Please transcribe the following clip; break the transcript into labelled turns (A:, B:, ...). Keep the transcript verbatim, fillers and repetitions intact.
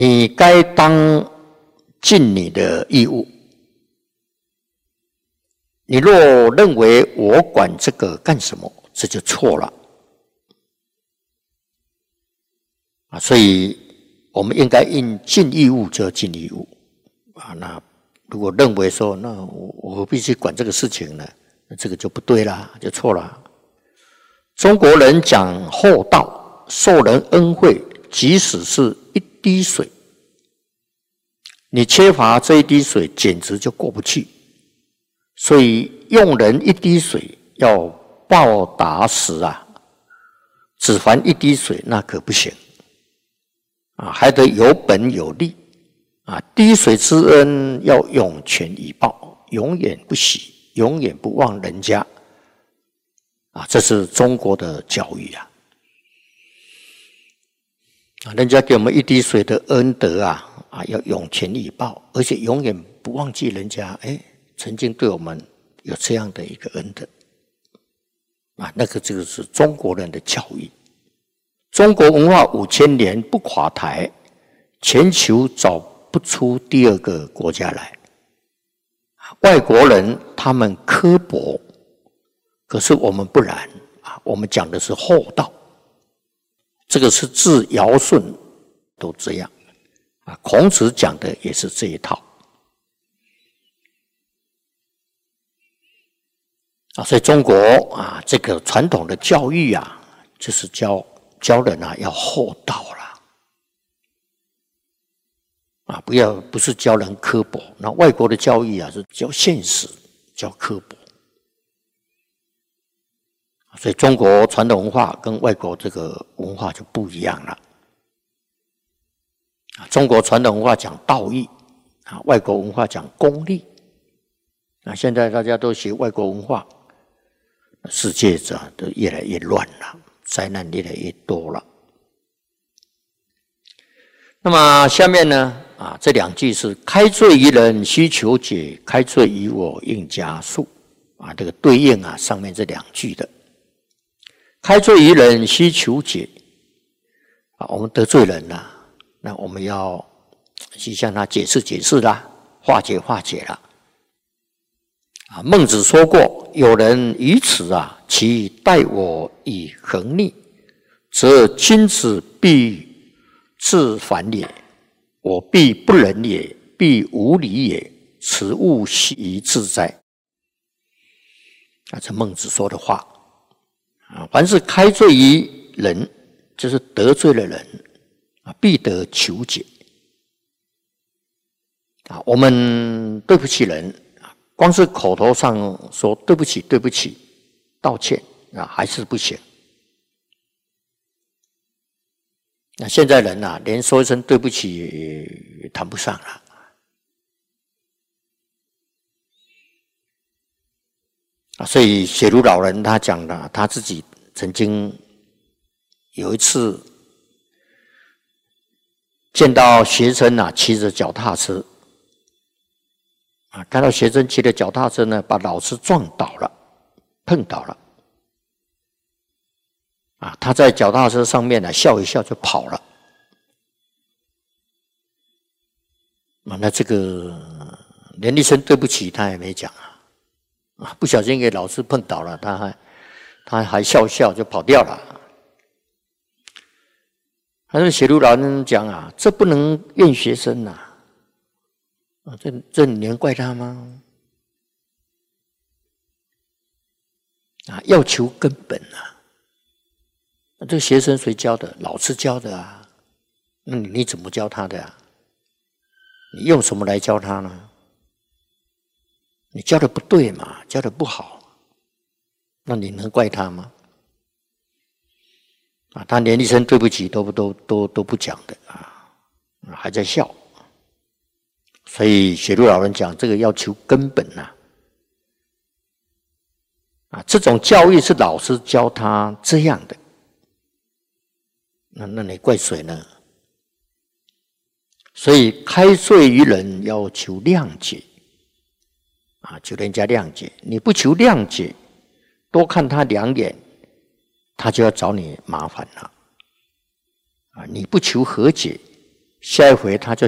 A: 你该当尽你的义务。你若认为我管这个干什么，这就错了啊！所以我们应该应尽义务就要尽义务啊。那如果认为说，那我我何必去管这个事情呢？那这个就不对啦，就错了。中国人讲厚道，受人恩惠，即使是一滴水，你缺乏这一滴水，简直就过不去。所以用人一滴水，要报答时啊，只还一滴水，那可不行啊，还得有本有利啊。滴水之恩要涌泉以报，永远不洗，永远不忘人家啊，这是中国的教育啊。啊，人家给我们一滴水的恩德啊，啊，要涌泉以报，而且永远不忘记人家，哎。曾经对我们有这样的一个恩德啊，那个这个是中国人的教育。中国文化五千年不垮台，全球找不出第二个国家来。外国人他们刻薄，可是我们不然啊，我们讲的是厚道。这个是自尧舜都这样啊，孔子讲的也是这一套。啊，所以中国啊，这个传统的教育啊，就是教教人啊要厚道啦，啊，不要不是教人刻薄。那外国的教育啊是教现实，教刻薄。所以中国传统文化跟外国这个文化就不一样了。啊，中国传统文化讲道义，啊，外国文化讲功利。那现在大家都学外国文化。世界啊都越来越乱了，灾难越来越多了。那么下面呢，啊，这两句是开罪于人须求解，开罪于我应加速啊，这个对应啊上面这两句的。开罪于人须求解啊，我们得罪人了，啊，那我们要去向他解释解释啦，化解化解啦。啊，孟子说过，有人于此啊，其待我以恒逆，则君子必自反也，我必不仁也，必无礼也，此物奚宜自哉？啊，这孟子说的话啊，凡是开罪于人，就是得罪了人啊，必得求解啊。我们对不起人。光是口头上说对不起对不起道歉啊，还是不行。那现在人啊，连说一声对不起也谈不上了。啊，所以雪茹老人他讲了，他自己曾经有一次见到学生啊骑着脚踏车。啊，看到学生骑的脚踏车呢，把老师撞倒了，碰倒了。啊，他在脚踏车上面呢，笑一笑就跑了。啊，那这个连一声对不起他也没讲啊，啊，不小心给老师碰倒了，他还他还笑笑就跑掉了。他说雪茹老人讲啊，这不能怨学生呐。啊，这这你能怪他吗？啊，要求根本啊！那这个学生谁教的？老师教的啊。那你你怎么教他的啊？你用什么来教他呢？你教的不对嘛，教的不好，那你能怪他吗？啊，他连一声对不起都不都都都不讲的啊，还在笑。所以雪茹老人讲，这个要求根本呐、啊，啊，这种教育是老师教他这样的，那那你怪谁呢？所以开罪于人要求谅解，啊，求人家谅解。你不求谅解，多看他两眼，他就要找你麻烦了。啊，你不求和解， 下一回他就